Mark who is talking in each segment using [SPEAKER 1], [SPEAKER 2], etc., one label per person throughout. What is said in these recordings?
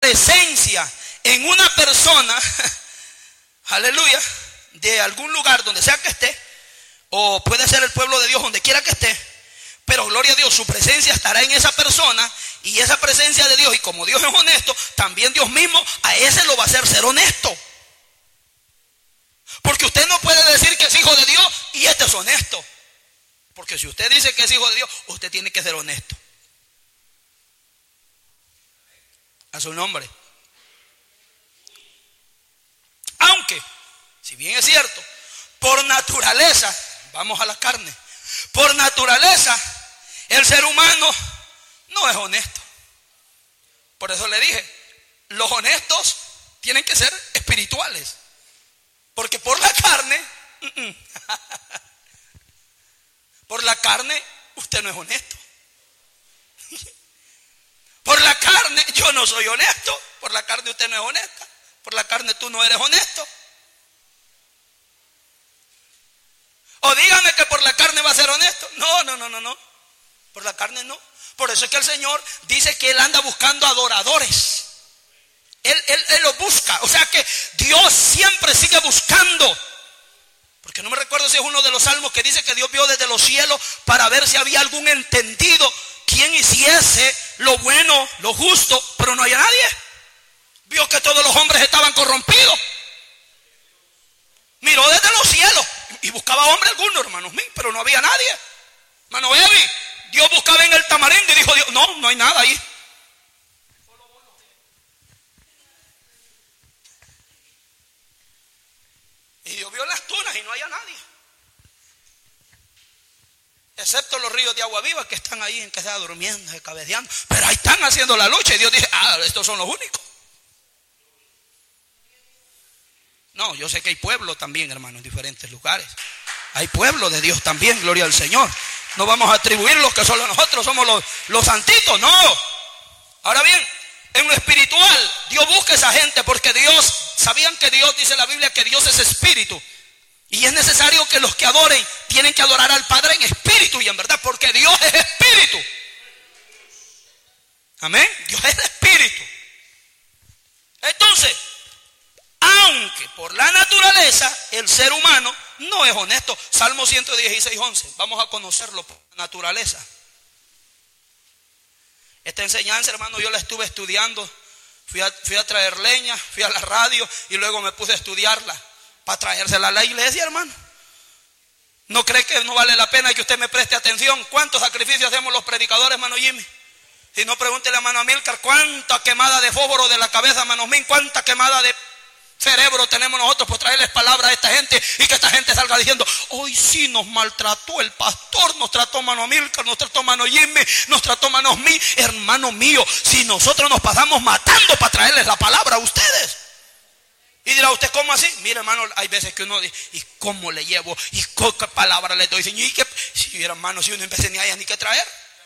[SPEAKER 1] presencia en una persona, aleluya, de algún lugar donde sea que esté, o puede ser el pueblo de Dios donde quiera que esté, pero gloria a Dios, su presencia estará en esa persona, y esa presencia de Dios, y como Dios es honesto, también Dios mismo a ese lo va a hacer ser honesto. Porque usted no puede decir que es hijo de Dios y este es honesto. Porque si usted dice que es hijo de Dios, usted tiene que ser honesto. A su nombre. Aunque, si bien es cierto, por naturaleza, vamos a la carne, por naturaleza, el ser humano no es honesto. Por eso le dije, los honestos tienen que ser espirituales. Porque por la carne, por la carne usted no es honesto. Por la carne yo no soy honesto. Por la carne usted no es honesta. Por la carne tú no eres honesto. O dígame que por la carne va a ser honesto. No. Por la carne no. Por eso es que el Señor dice que Él anda buscando adoradores. Él lo busca. O sea que Dios siempre sigue buscando. Porque no me recuerdo si es uno de los salmos que dice que Dios vio desde los cielos para ver si había algún entendido quien hiciese lo bueno, lo justo, pero no había nadie. Vio que todos los hombres estaban corrompidos. Miró desde los cielos y buscaba hombre alguno, hermanos míos, pero no había nadie. Hermano Evi, Dios buscaba en el tamarindo y dijo Dios, no hay nada ahí. Y Dios vio las tunas y no había nadie. Excepto los ríos de agua viva que están ahí en que está durmiendo, cabeceando. Pero ahí están haciendo la lucha. Y Dios dice, estos son los únicos. No, yo sé que hay pueblos también, hermanos, en diferentes lugares. Hay pueblos de Dios también, gloria al Señor. No vamos a atribuirlos que solo nosotros somos los santitos, no. Ahora bien, en lo espiritual, Dios busca a esa gente porque Dios, ¿sabían que Dios, dice la Biblia, que Dios es espíritu? Y es necesario que los que adoren tienen que adorar al Padre en espíritu y en verdad, porque Dios es espíritu. Amén. Dios es espíritu. Entonces, aunque por la naturaleza el ser humano no es honesto. Salmo 116:11. Vamos a conocerlo por la naturaleza. Esta enseñanza, hermano, yo la estuve estudiando. Fui a traer leña, fui a la radio y luego me puse a estudiarla para traérsela a la iglesia, hermano. ¿No cree que no vale la pena que usted me preste atención? ¿Cuántos sacrificios hacemos los predicadores, hermano Jimmy? Si no, pregúntele a hermano Amílcar, ¿cuánta quemada de fósforo de la cabeza, hermano Min? ¿Cuánta quemada de cerebro tenemos nosotros por traerles palabra a esta gente y que esta gente salga diciendo, hoy sí nos maltrató el pastor, nos trató mano Amílcar, nos trató mano Jimmy, nos trató mano mí? Hermano mío, si nosotros nos pasamos matando para traerles la palabra a ustedes. Y dirá usted, ¿cómo así? Mira, hermano, hay veces que uno dice, ¿y cómo le llevo? ¿Y qué palabra le doy? ¿Y qué? Si, hermano, si uno en vez ni haya ni que traer.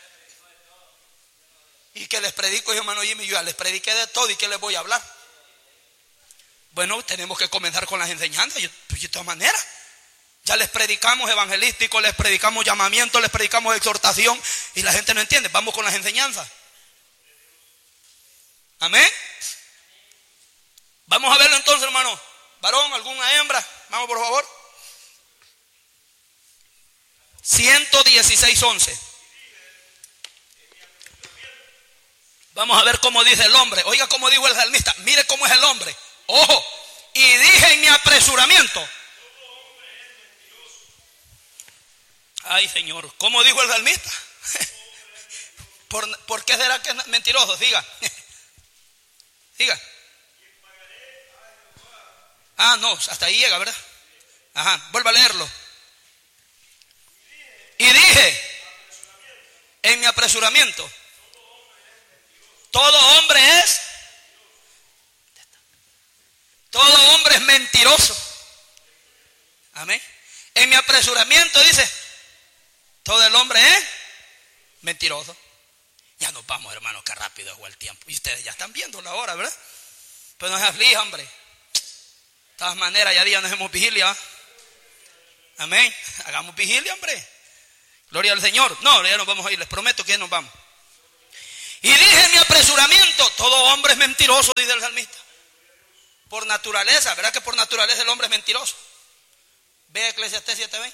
[SPEAKER 1] Y que les predico, hermano Jimmy, yo ya les prediqué de todo, ¿y qué les voy a hablar? Bueno, tenemos que comenzar con las enseñanzas. De todas maneras, ya les predicamos evangelístico, les predicamos llamamiento, les predicamos exhortación y la gente no entiende. Vamos con las enseñanzas. Amén. Vamos a verlo entonces, hermano. Varón, alguna hembra, vamos por favor. 116:11. Vamos a ver cómo dice el hombre. Oiga cómo dijo el salmista. Mire cómo es el hombre. Ojo, y dije en mi apresuramiento. Ay, Señor, ¿cómo dijo el salmista? ¿Por qué será que es mentiroso? Diga. Diga. No, hasta ahí llega, ¿verdad? Ajá, vuelva a leerlo. Y dije en mi apresuramiento. Todo hombre es mentiroso. Amén. En mi apresuramiento dice, todo el hombre es mentiroso. Ya nos vamos, hermanos, que rápido fue el tiempo. Y ustedes ya están viendo la hora, ¿verdad? Pues no se aflija, hombre. De todas maneras, ya no hacemos vigilia, ¿eh? Amén. Hagamos vigilia, hombre. Gloria al Señor. No, ya nos vamos a ir, les prometo que ya nos vamos. Y dije en mi apresuramiento, todo hombre es mentiroso, dice el salmista. Por naturaleza, ¿verdad que por naturaleza el hombre es mentiroso? Ve Eclesiastés 7:20.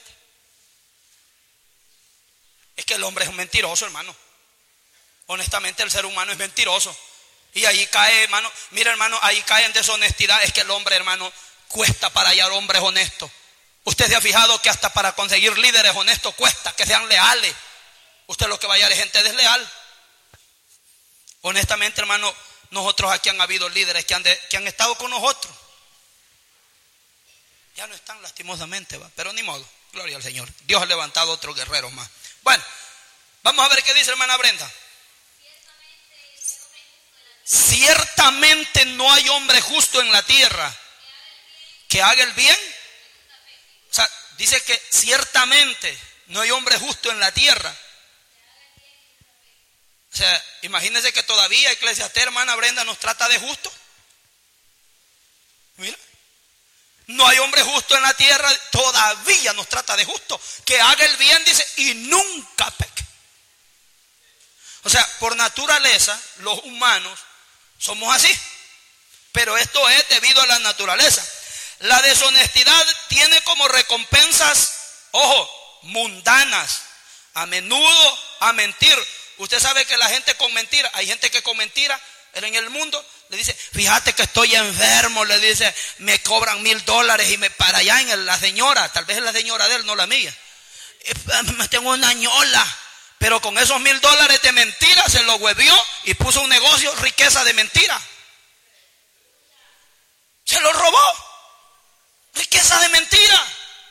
[SPEAKER 1] Es que el hombre es un mentiroso, hermano. Honestamente el ser humano es mentiroso. Y ahí cae, hermano, mira hermano, ahí cae en deshonestidad. Es que el hombre, hermano, cuesta para hallar hombres honestos. Usted se ha fijado que hasta para conseguir líderes honestos cuesta, que sean leales. Usted lo que va a hallar es gente desleal. Honestamente, hermano, nosotros aquí han habido líderes que han estado con nosotros. Ya no están lastimosamente, ¿va? Pero ni modo, gloria al Señor. Dios ha levantado otros guerreros más. Bueno, vamos a ver qué dice hermana Brenda. Ciertamente no hay hombre justo en la tierra que haga el bien. O sea, dice que ciertamente no hay hombre justo en la tierra. O sea, imagínense que todavía Eclesiastés, hermana Brenda, nos trata de justo. Mira, no hay hombre justo en la tierra, todavía nos trata de justo. Que haga el bien, dice, y nunca peque. O sea, por naturaleza, los humanos somos así. Pero esto es debido a la naturaleza. La deshonestidad tiene como recompensas, ojo, mundanas. A menudo a mentir. Usted sabe que la gente con mentira, hay gente que con mentira en el mundo le dice, fíjate que estoy enfermo, le dice, me cobran $1,000 y me para allá en la señora, tal vez es la señora de él, no la mía. Me tengo una ñola, pero con esos $1,000 de mentira se lo huevió y puso un negocio, riqueza de mentira. Se lo robó, riqueza de mentira.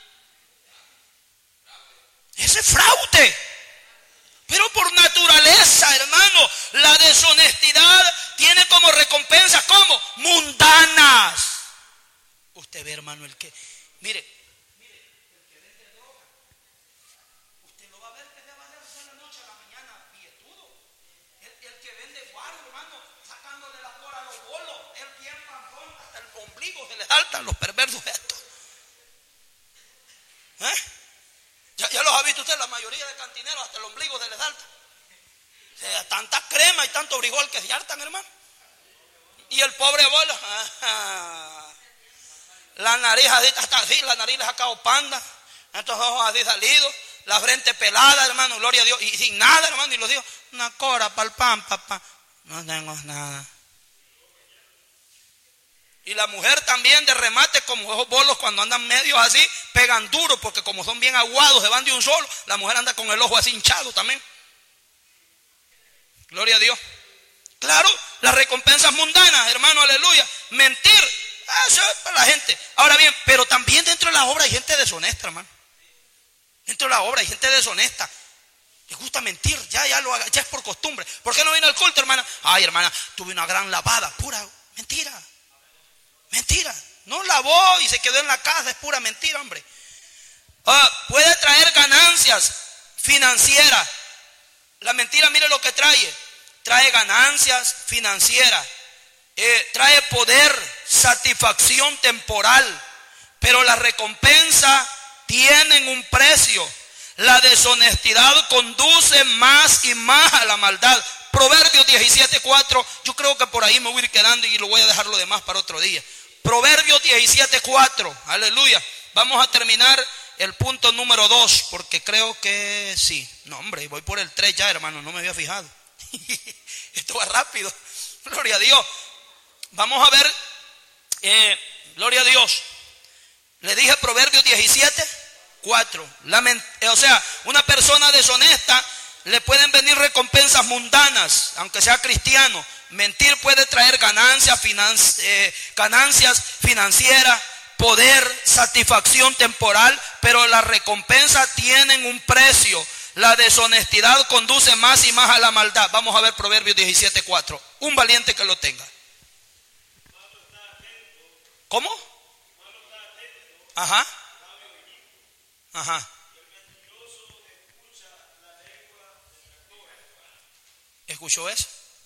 [SPEAKER 1] Ese es fraude. Pero por naturaleza, hermano, la deshonestidad tiene como recompensa, ¿cómo? Mundanas. Usted ve, hermano, el que, mire, el que vende droga, usted lo va a ver que se va a hacer de la noche a la mañana, billetudo. El que vende guaro, hermano, sacándole la cola a los bolos, el bien panzón, hasta el ombligo se le saltan los perversos estos. Ya los ha visto usted, la mayoría de cantineros hasta el ombligo se les salta. O sea, tanta crema y tanto frijol que se hartan, hermano. Y el pobre bolo, la nariz hasta así, la nariz le ha sacado panda, estos ojos así salidos, la frente pelada, hermano, gloria a Dios, y sin nada, hermano, y los digo, una cora para el pan, papá, no tengo nada. Y la mujer también de remate, como esos bolos cuando andan medios así, pegan duro, porque como son bien aguados, se van de un solo, la mujer anda con el ojo así hinchado también. Gloria a Dios. Claro, las recompensas mundanas, hermano, aleluya. Mentir, eso es para la gente. Ahora bien, pero también dentro de la obra hay gente deshonesta, hermano. Dentro de la obra hay gente deshonesta. Les gusta mentir, ya lo haga, ya es por costumbre. ¿Por qué no viene al culto, hermana? Ay, hermana, tuve una gran lavada, pura mentira. Mentira, no lavó y se quedó en la casa, es pura mentira, hombre. Puede traer ganancias financieras. La mentira, mire lo que trae. Trae ganancias financieras. Trae poder, satisfacción temporal. Pero las recompensas tienen un precio. La deshonestidad conduce más y más a la maldad. Proverbios 17:4. Yo creo que por ahí me voy a ir quedando y lo voy a dejar lo demás para otro día. Proverbios 17:4, aleluya. Vamos a terminar el punto número 2, porque creo que sí. No, hombre, voy por el 3 ya, hermano, no me había fijado. Esto va rápido, gloria a Dios. Vamos a ver, gloria a Dios. Le dije Proverbios 17:4. O sea, una persona deshonesta le pueden venir recompensas mundanas, aunque sea cristiano. Mentir puede traer ganancias financieras, poder, satisfacción temporal, pero las recompensas tienen un precio. La deshonestidad conduce más y más a la maldad. Vamos a ver Proverbios 17:4. Un valiente que lo tenga. ¿Cómo? Ajá. Ajá. ¿Escuchó eso?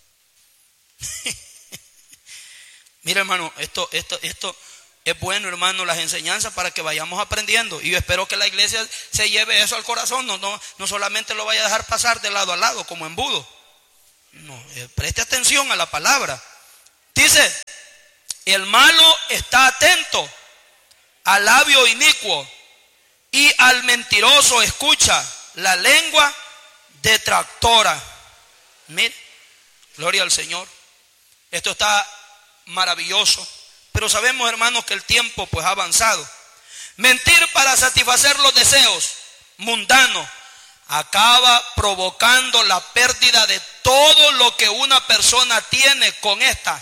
[SPEAKER 1] Mira, hermano, esto es bueno, hermano, las enseñanzas para que vayamos aprendiendo. Y yo espero que la iglesia se lleve eso al corazón. No solamente lo vaya a dejar pasar de lado a lado como embudo. No, preste atención a la palabra. Dice, el malo está atento al labio inicuo y al mentiroso escucha la lengua detractora. Mire, gloria al Señor. Esto está maravilloso. Pero sabemos, hermanos, que el tiempo pues ha avanzado. Mentir para satisfacer los deseos mundanos acaba provocando la pérdida de todo lo que una persona tiene con esta,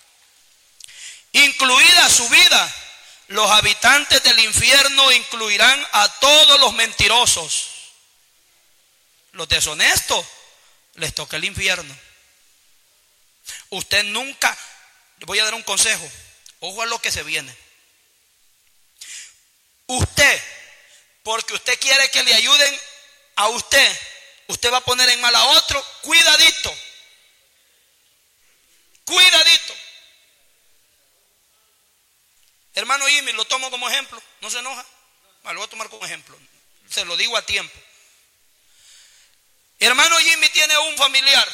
[SPEAKER 1] incluida su vida. Los habitantes del infierno incluirán a todos los mentirosos. Los deshonestos les toca el infierno. Usted nunca, le voy a dar un consejo, ojo a lo que se viene. Usted, porque usted quiere que le ayuden a usted, usted va a poner en mal a otro. Cuidadito, cuidadito. Hermano Jimmy, lo tomo como ejemplo, no se enoja. Lo voy a tomar como ejemplo, se lo digo a tiempo. Hermano Jimmy tiene un familiar.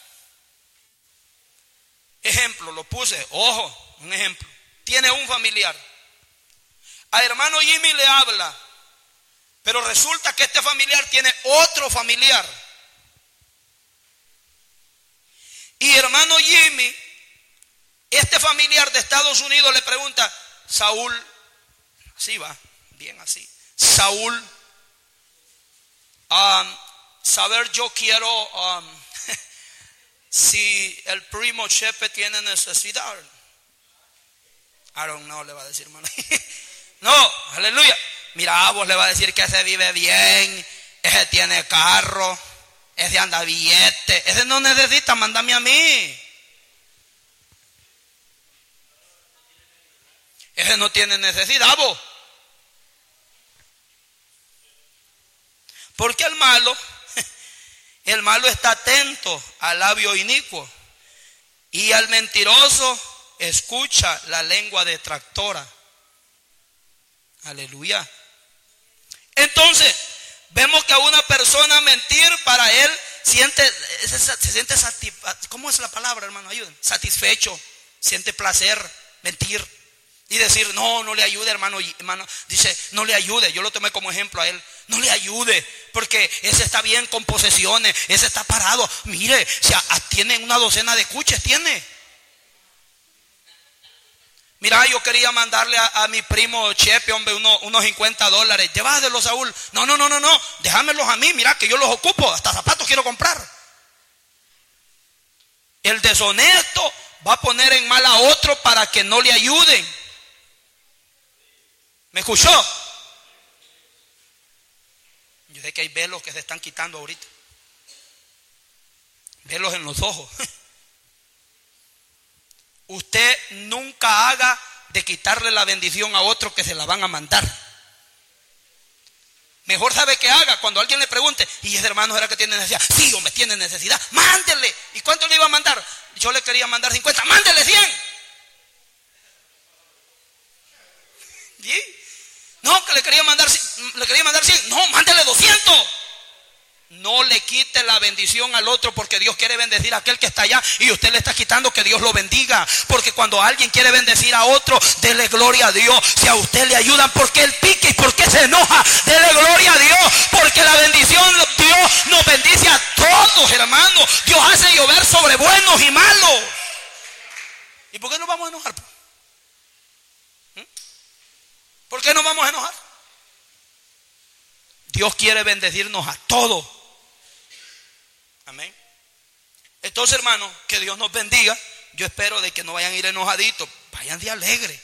[SPEAKER 1] Ejemplo, lo puse, ojo, un ejemplo. Tiene un familiar. A hermano Jimmy le habla, pero resulta que este familiar tiene otro familiar. Y hermano Jimmy, este familiar de Estados Unidos le pregunta, Saúl, así va, bien así, Saúl, saber yo quiero si el primo Chepe tiene necesidad. I don't know, le va a decir, hermano. No, aleluya. Mira, vos le va a decir que ese vive bien, ese tiene carro, ese anda billete, ese no necesita, mándame a mí. Ese no tiene necesidad, vos. Porque el malo está atento al labio inicuo y al mentiroso escucha la lengua detractora. Aleluya. Entonces, vemos que a una persona mentir para él se siente ¿cómo es la palabra, hermano? Ayúdenme. Satisfecho, siente placer mentir y decir, no le ayude, hermano, dice, no le ayude. Yo lo tomé como ejemplo a él. No le ayude, porque ese está bien con posesiones, ese está parado. Mire, tiene una docena de cuches, tiene. Mira, yo quería mandarle a mi primo Chepe, hombre, unos $50. Llévaselos, Saúl. No, déjamelos a mí, mira que yo los ocupo, hasta zapatos quiero comprar. El deshonesto va a poner en mal a otro para que no le ayuden. ¿Me escuchó? Yo sé que hay velos que se están quitando ahorita. Velos en los ojos. Usted nunca haga de quitarle la bendición a otro que se la van a mandar. Mejor sabe que haga cuando alguien le pregunte, ¿y ese hermano era que tiene necesidad? Sí, hombre, tiene necesidad. Mándele. ¿Y cuánto le iba a mandar? Yo le quería mandar 50. Mándele 100. ¿Sí? No, que le quería mandar 100. No, mándele 200. No le quite la bendición al otro, porque Dios quiere bendecir a aquel que está allá y usted le está quitando que Dios lo bendiga. Porque cuando alguien quiere bendecir a otro, dele gloria a Dios. Si a usted le ayudan, ¿por qué él pique y por qué se enoja? Dele gloria a Dios, porque la bendición, Dios nos bendice a todos, hermanos. Dios hace llover sobre buenos y malos. ¿Y por qué nos vamos a enojar? ¿Por qué nos vamos a enojar? Dios quiere bendecirnos a todos. Amén. Entonces, hermanos, que Dios nos bendiga. Yo espero de que no vayan a ir enojaditos, vayan de alegre.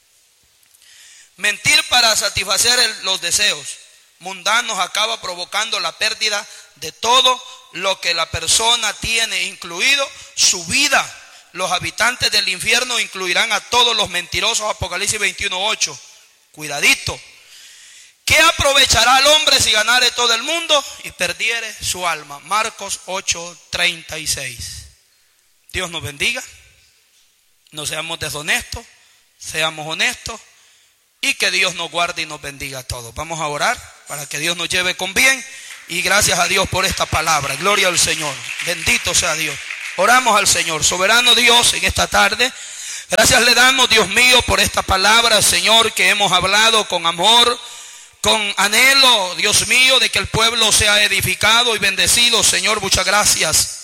[SPEAKER 1] Mentir para satisfacer los deseos mundanos acaba provocando la pérdida de todo lo que la persona tiene, incluido su vida. Los habitantes del infierno incluirán a todos los mentirosos. Apocalipsis 21:8. Cuidadito. ¿Qué aprovechará el hombre si ganare todo el mundo y perdiere su alma? Marcos 8:36. Dios nos bendiga. No seamos deshonestos, seamos honestos, y que Dios nos guarde y nos bendiga a todos. Vamos a orar para que Dios nos lleve con bien, y gracias a Dios por esta palabra. Gloria al Señor. Bendito sea Dios. Oramos al Señor. Soberano Dios, en esta tarde, gracias le damos, Dios mío, por esta palabra, Señor, que hemos hablado con amor, con anhelo, Dios mío, de que el pueblo sea edificado y bendecido. Señor, muchas gracias.